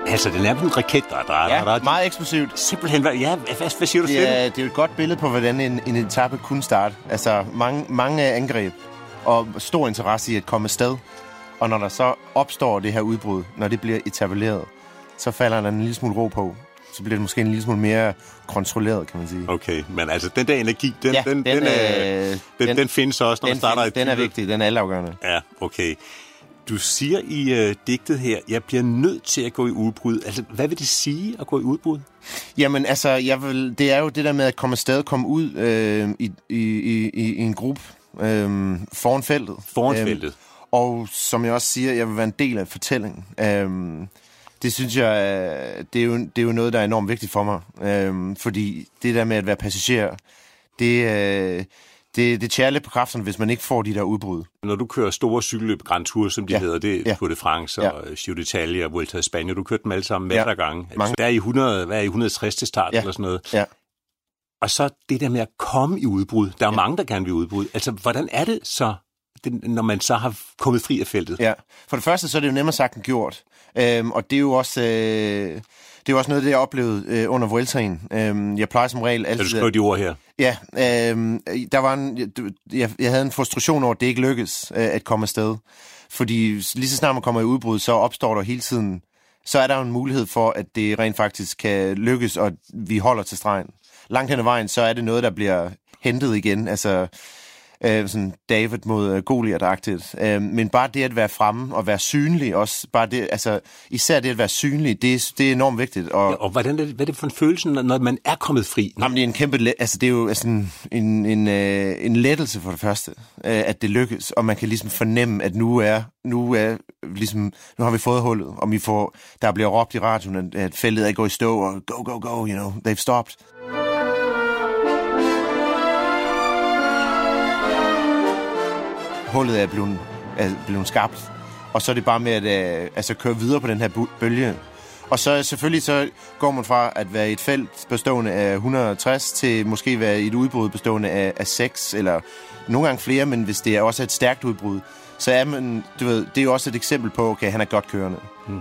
Altså, det er nærmest en raket, Ja, meget eksplosivt. Simpelthen, hvad siger du til det? Det er jo et godt billede på, hvordan en etape kunne starte. Altså, mange angreb og stor interesse i at komme afsted. Og når der så opstår det her udbrud, når det bliver etableret, så falder der en lille smule ro på. Så bliver det måske en lille smule mere kontrolleret, kan man sige. Okay, men altså, den der energi, den findes også, når man starter Den er vigtig, den er altafgørende. Ja, okay. Du siger i digtet her, jeg bliver nødt til at gå i udbrud. Altså, hvad vil det sige at gå i udbrud? Jamen, altså, det er jo det der med at komme afsted, komme ud i en gruppe foran feltet. Foran feltet. Og som jeg også siger, jeg vil være en del af fortællingen. Det synes jeg, det er jo noget, der er enormt vigtigt for mig. Fordi det der med at være passager, det tærer lidt på kræfterne, hvis man ikke får de der udbrud. Når du kører store cykelløb, Grand Tour, som de hedder, det er Tour de France og Giro d'Italia og Vuelta i Spanien, du kørte dem alle sammen masser af gange. Altså, der er i 160 til start eller sådan noget. Ja. Og så det der med at komme i udbrud. Der er mange, der gerne vil i udbrud. Altså, hvordan er det så, når man så har kommet fri af feltet? Ja, for det første så er det jo nemmere sagt end gjort. Og det er jo også... Det er jo også noget, det jeg oplevede under Vueltaen. Jeg plejer som regel altid... Så du skriver de ord her? Ja, der var jeg havde en frustration over, at det ikke lykkedes at komme afsted. Fordi lige så snart man kommer i udbrud, så opstår der hele tiden... Så er der jo en mulighed for, at det rent faktisk kan lykkes, og vi holder til stregen. Langt hen ad vejen, så er det noget, der bliver hentet igen. Altså... sådan David mod Goliath-agtigt. Men bare det at være fremme og være synlig også, bare det, altså især det at være synlig, det er enormt vigtigt. Og hvad er det for en følelse, når man er kommet fri? Jamen, det er en kæmpe, det er jo sådan en lettelse for det første, at det lykkes, og man kan ligesom fornemme, at nu har vi fået hullet, og der bliver råbt i radioen, at feltet er gået i stå, og go, you know, they've stopped. Hullet er blevet skabt, og så er det bare med at køre videre på den her bølge. Og så selvfølgelig så går man fra at være i et felt bestående af 160 til måske være i et udbrud bestående af 6 eller nogle gange flere, men hvis det er også et stærkt udbrud, så er man, du ved, det er jo også et eksempel på, okay, han er godt kørende.